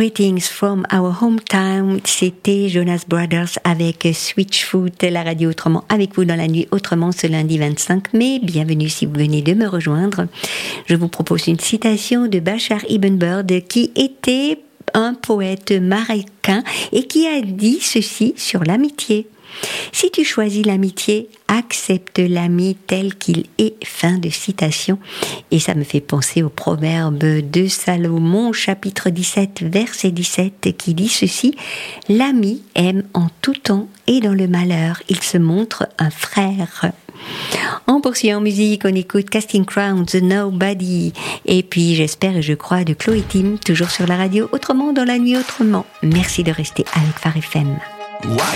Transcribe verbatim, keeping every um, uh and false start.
Greetings from our hometown, c'était Jonas Brothers avec Switchfoot, la radio autrement avec vous dans la nuit autrement ce lundi vingt-cinq mai. Bienvenue si vous venez de me rejoindre. Je vous propose une citation de Bashar Ibn Berd qui était un poète marocain et qui a dit ceci sur l'amitié. Si tu choisis l'amitié, accepte l'ami tel qu'il est. Fin de citation. Et ça me fait penser au proverbe de Salomon, chapitre dix-sept, verset dix-sept, qui dit ceci: l'ami aime en tout temps et dans le malheur, il se montre un frère. On poursuit en musique, on écoute Casting Crowns, The Nobody, et puis j'espère et je crois de Chloé Tim, toujours sur la radio Autrement dans la nuit autrement. Merci de rester avec Phare F M. Why